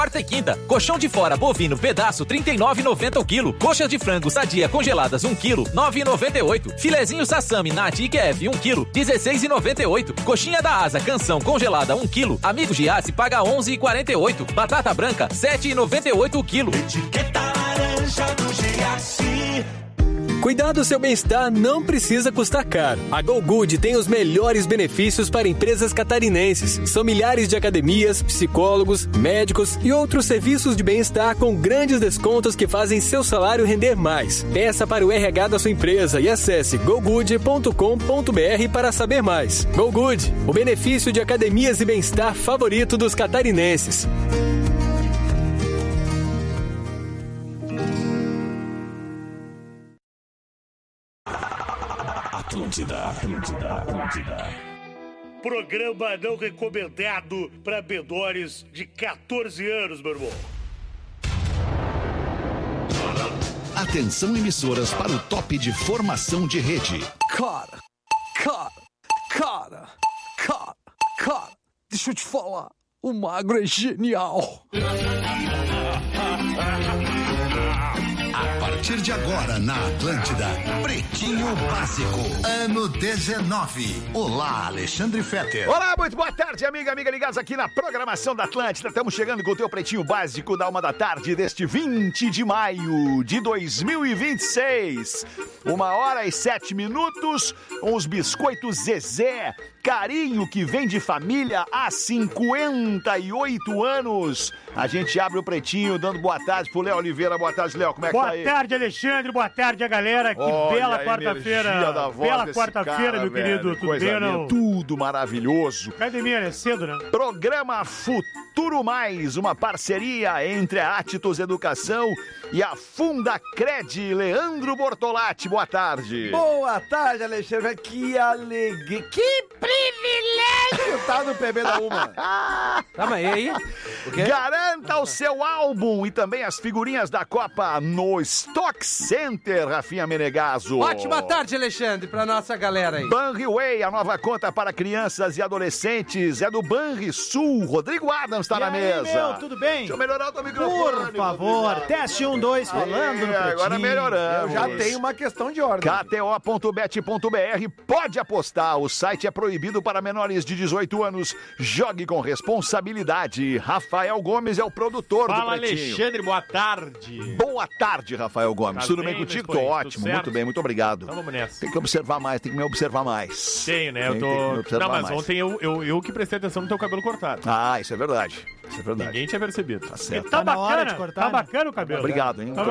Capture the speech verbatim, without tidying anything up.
Quarta e quinta, colchão de fora bovino pedaço trinta e nove reais e noventa centavos o quilo. Coxas de frango sadia congeladas um quilo, nove reais e noventa e oito centavos. Filezinho sassami Nat I Q F um quilo, dezesseis reais e noventa e oito centavos. Coxinha da asa canção congelada um quilo, Amigo Giasse paga onze reais e quarenta e oito centavos. Batata branca sete reais e noventa e oito centavos o quilo. Etiqueta laranja do Giasse. Cuidar do seu bem-estar não precisa custar caro. A Go Good tem os melhores benefícios para empresas catarinenses. São milhares de academias, psicólogos, médicos e outros serviços de bem-estar com grandes descontos que fazem seu salário render mais. Peça para o R H da sua empresa e acesse go good ponto com ponto b r para saber mais. Go Good, o benefício de academias e bem-estar favorito dos catarinenses. Atlântida, Atlântida, Atlântida. Programa não recomendado para menores de catorze anos, meu irmão. Atenção, emissoras, para o top de formação de rede. Cara, cara, cara, cara, cara, deixa eu te falar, o Magro é genial. A partir de agora, na Atlântida, Pretinho Básico, ano dezenove. Olá, Alexandre Fetter. Olá, muito boa tarde, amiga, amiga ligados aqui na programação da Atlântida. Estamos chegando com o teu Pretinho Básico da uma da tarde deste vinte de maio de dois mil e vinte e seis. Uma hora e sete minutos, com os biscoitos Zezé, carinho que vem de família há cinquenta e oito anos. A gente abre o Pretinho dando boa tarde pro Léo Oliveira. Boa tarde, Léo, como é que boa tá aí? Boa tarde, Alexandre, boa tarde a galera. Que Olha bela a quarta-feira. Bela quarta-feira, meu velho, querido. Tudo coisa bem, linda, não? Tudo maravilhoso. Academia, é cedo, né? Programa Futuro Mais, uma parceria entre a Atitos Educação e a Fundacred. Leandro Bortolatti, boa tarde. Boa tarde, Alexandre. Que alegria, que privilégio tá no P B da Uma. Tá, mas e aí? O quê? Garanta o seu álbum e também as figurinhas da Copa no Stock Center, Rafinha Menegaso. Ótima tarde, Alexandre, pra nossa galera aí. Banriway, a nova conta para crianças e adolescentes, é do Banrisul. Rodrigo Adams tá e na aí, mesa. Meu, tudo bem? Deixa eu melhorar o teu microfone. Por favor, Rodrigo. teste um, dois, falando no Pretinho. Agora melhoramos. Eu já tenho uma questão de ordem. K T O ponto bet ponto b r, pode apostar. O site é proibido para menores de dezoito anos. Jogue com responsabilidade. Rafael Gomes é o produtor Fala, do Pretinho. Alexandre, boa tarde. Boa tarde, Rafael Gomes. Tá Tudo bem, bem contigo? Nestor? Tô Tudo ótimo, certo? muito bem, muito obrigado. Então vamos nessa. Tem que observar mais, tem que me observar mais. Tenho, né? Tem, Eu tô... tem que me observar Não, mas mais. ontem eu, eu, eu que prestei atenção no teu cabelo cortado. Ah, isso é verdade. Isso é verdade. Ninguém tinha percebido. Tá certo. Tá Tá na hora bacana, de cortar, tá né? bacana o cabelo. Obrigado, hein? Tá